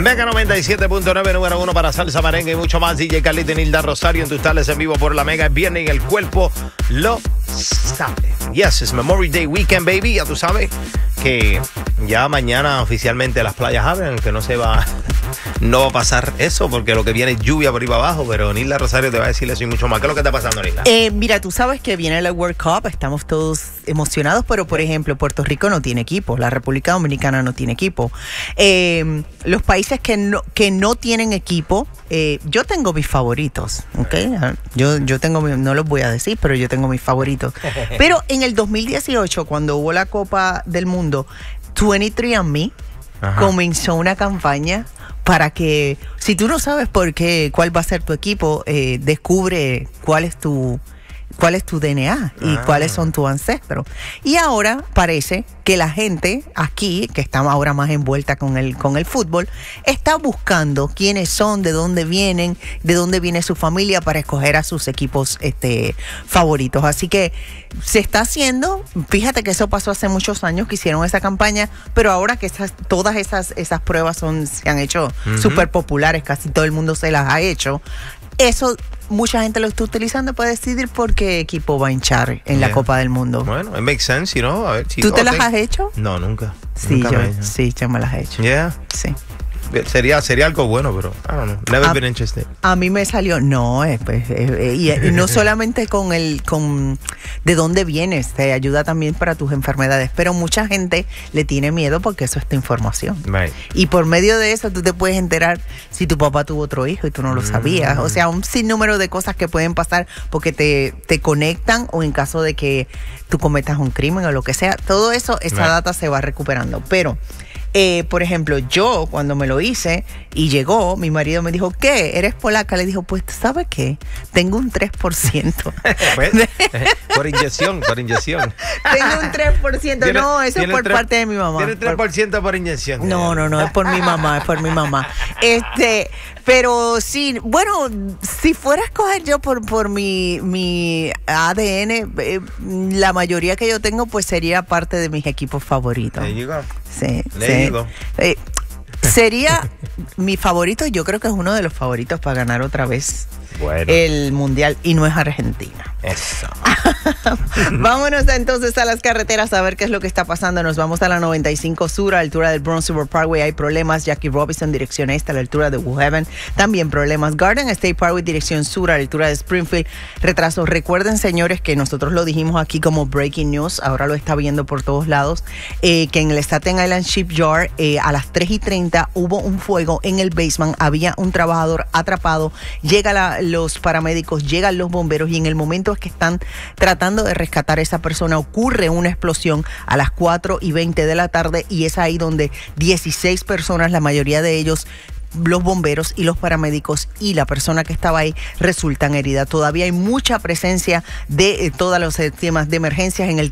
Mega 97.9, número 1 para salsa, merengue y mucho más. DJ Carlito y Nilda Rosario en tus tardes en vivo por la Mega. Es viernes y el cuerpo lo sabe. Yes, it's Memorial Day weekend, baby. Ya tú sabes que ya mañana oficialmente las playas abren, aunque no va a pasar eso, porque lo que viene es lluvia por ahí para abajo, pero Nilda Rosario te va a decir eso y mucho más. ¿Qué es lo que está pasando, Nilda? Mira, tú sabes que viene la World Cup, estamos todos emocionados, pero por ejemplo, Puerto Rico no tiene equipo, la República Dominicana no tiene equipo. Los países que no tienen equipo, yo tengo mis favoritos, ¿ok? Yo tengo, no los voy a decir, pero yo tengo mis favoritos. Pero en el 2018, cuando hubo la Copa del Mundo, 23andMe comenzó una campaña para que, si tú no sabes cuál va a ser tu equipo, descubre cuál es tu DNA y cuáles son tus ancestros. Y ahora parece que la gente aquí, que está ahora más envuelta con el fútbol, está buscando quiénes son, de dónde vienen, de dónde viene su familia para escoger a sus equipos favoritos. Así que se está haciendo, fíjate que eso pasó hace muchos años que hicieron esa campaña, pero ahora que todas esas pruebas se han hecho súper populares, casi todo el mundo se las ha hecho. Eso mucha gente lo está utilizando para decidir por qué equipo va a hinchar en la Copa del Mundo. Bueno, it makes sense, you know. A ver, ¿Tú te las has hecho? No, nunca. Sí, yo me las he hecho. Yeah. Sí. Sería algo bueno, pero I don't know. Never been interested. A mí me salió, y no solamente con de dónde vienes, te ayuda también para tus enfermedades, pero mucha gente le tiene miedo porque eso es tu información. Right. Y por medio de eso tú te puedes enterar si tu papá tuvo otro hijo y tú no lo sabías. O sea, un sinnúmero de cosas que pueden pasar porque te conectan, o en caso de que tú cometas un crimen o lo que sea, todo eso, esa data se va recuperando. Pero por ejemplo, yo cuando me lo hice y llegó, mi marido me dijo, ¿qué? ¿Eres polaca? Le dijo, pues, ¿sabes qué? Tengo un 3%. Por inyección. Tengo un 3%. No, eso es por parte de mi mamá. Tiene 3% por inyección. No, es por mi mamá, pero sí, bueno, si fuera a escoger yo por mi ADN, la mayoría que yo tengo, pues sería parte de mis equipos favoritos. There you go. Sí. Sería mi favorito, yo creo que es uno de los favoritos para ganar otra vez el Mundial, y no es Argentina. Eso. Vámonos entonces a las carreteras a ver qué es lo que está pasando. Nos vamos a la 95 Sur, a la altura del Bronx River Parkway. Hay problemas. Jackie Robinson, dirección este, a la altura de Woodhaven. También problemas. Garden State Parkway, dirección sur, a la altura de Springfield. Retrasos. Recuerden, señores, que nosotros lo dijimos aquí como breaking news. Ahora lo está viendo por todos lados. Que en el Staten Island Shipyard, a las 3:30 hubo un fuego en el basement. Había un trabajador atrapado. Los paramédicos, llegan los bomberos, y en el momento que están tratando de rescatar a esa persona, ocurre una explosión a las 4:20 de la tarde, y es ahí donde 16 personas, la mayoría de ellos los bomberos y los paramédicos y la persona que estaba ahí, resultan heridas. Todavía hay mucha presencia de todos los sistemas de emergencias en el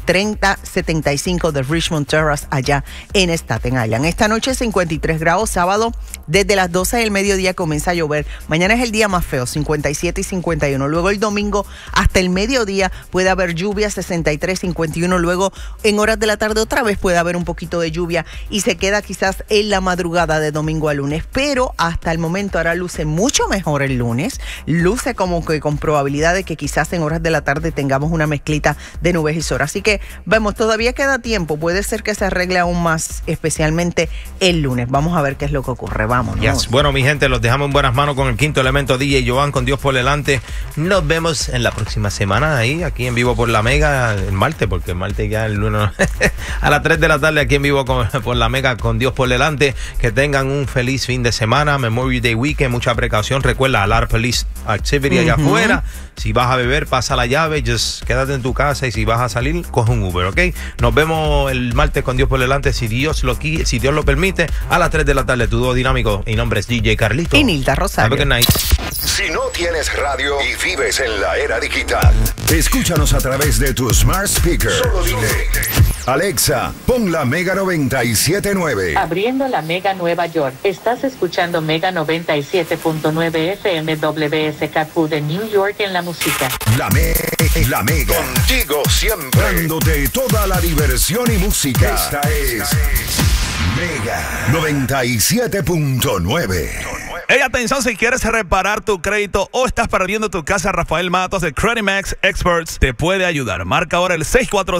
3075 de Richmond Terrace, allá en Staten Island. Esta noche 53 grados, sábado desde las 12 del mediodía comienza a llover. Mañana es el día más feo, 57 y 51. Luego el domingo hasta el mediodía puede haber lluvia, 63, 51. Luego en horas de la tarde otra vez puede haber un poquito de lluvia, y se queda quizás en la madrugada de domingo a lunes. Pero hasta el momento ahora luce mucho mejor el lunes, luce como que con probabilidad de que quizás en horas de la tarde tengamos una mezclita de nubes y sol. Así que vemos, todavía queda tiempo, puede ser que se arregle aún más, especialmente el lunes. Vamos a ver qué es lo que ocurre, vámonos. Yes. Bueno, mi gente, los dejamos en buenas manos con el quinto elemento, DJ Jovan, con Dios por delante. Nos vemos en la próxima semana ahí, aquí en vivo por la Mega, el martes, porque el martes ya el lunes a las 3 de la tarde aquí en vivo por la Mega, con Dios por delante. Que tengan un feliz fin de semana. Memorial Day Weekend, mucha precaución. Recuerda, a lot of police activity allá afuera. Si vas a beber, pasa la llave, just quédate en tu casa, y si vas a salir, coge un Uber, ¿ok? Nos vemos el martes con Dios por delante, si Dios lo permite, a las 3 de la tarde. Tu dúo dinámico, y nombre es DJ Carlito y Nilda Rosario. Have a good night. Si no tienes radio y vives en la era digital, escúchanos a través de tu smart speaker. Solo dile: Alexa, pon la Mega 97.9. Abriendo la Mega Nueva York. Estás escuchando Mega 97.9 FM WSKQ de New York en la música. La Mega. Contigo siempre. Dándote toda la diversión y música. Esta es Mega 97.9. Hey, atención, si quieres reparar tu crédito o estás perdiendo tu casa, Rafael Matos de Credit Max Experts te puede ayudar. Marca ahora el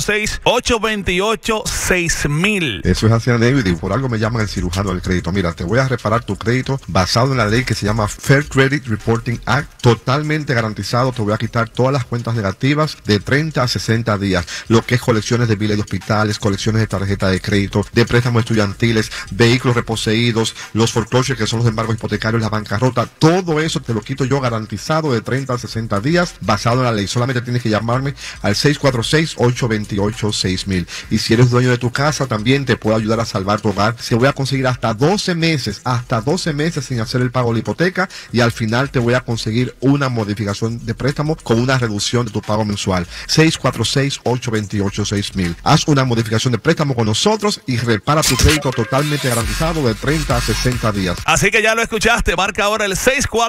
646-828-6000. Eso es así, David, y por algo me llaman el cirujano del crédito. Mira, te voy a reparar tu crédito basado en la ley que se llama Fair Credit Reporting Act. Totalmente garantizado, te voy a quitar todas las cuentas negativas de 30 a 60 días. Lo que es colecciones de biles de hospitales, colecciones de tarjeta de crédito, de préstamos estudiantiles, vehículos reposeídos, los foreclosures, que son los embargos hipotecarios, la bancarrota, todo eso te lo quito yo garantizado de 30 a 60 días basado en la ley. Solamente tienes que llamarme al 646-828-6000. Y si eres dueño de tu casa, también te puedo ayudar a salvar tu hogar. Se voy a conseguir hasta 12 meses sin hacer el pago de la hipoteca, y al final te voy a conseguir una modificación de préstamo con una reducción de tu pago mensual. 646-828-6000. Haz una modificación de préstamo con nosotros y repara tu crédito totalmente garantizado de 30 a 60 días. Así que ya lo escuchaste. Marca ahora el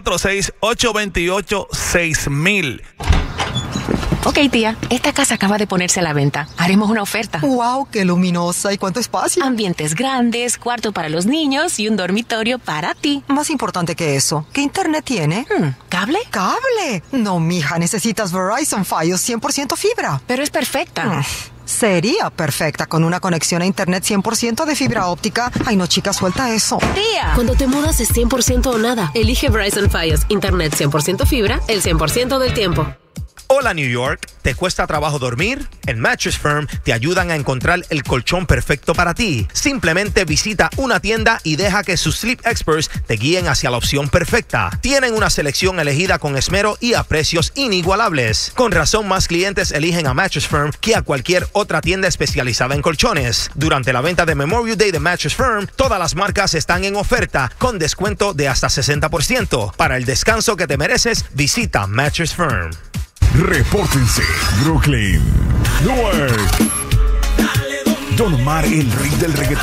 646-828-6000. Ok, tía, esta casa acaba de ponerse a la venta. Haremos una oferta. ¡Wow! ¡Qué luminosa! ¿Y cuánto espacio? Ambientes grandes, cuarto para los niños y un dormitorio para ti. Más importante que eso, ¿qué internet tiene? ¿Cable? ¡Cable! No, mija, necesitas Verizon Fios 100% fibra. Pero es perfecta. Sería perfecta con una conexión a internet 100% de fibra óptica. Ay, no, chica, suelta eso. Tía. Cuando te mudas es 100% o nada. Elige Verizon Fios, internet 100% fibra, el 100% del tiempo. Hola New York, ¿te cuesta trabajo dormir? En Mattress Firm te ayudan a encontrar el colchón perfecto para ti. Simplemente visita una tienda y deja que sus sleep experts te guíen hacia la opción perfecta. Tienen una selección elegida con esmero y a precios inigualables. Con razón, más clientes eligen a Mattress Firm que a cualquier otra tienda especializada en colchones. Durante la venta de Memorial Day de Mattress Firm, todas las marcas están en oferta con descuento de hasta 60%. Para el descanso que te mereces, visita Mattress Firm. Repórtense, Brooklyn, Newark. Don Omar, el rey del reggaetón.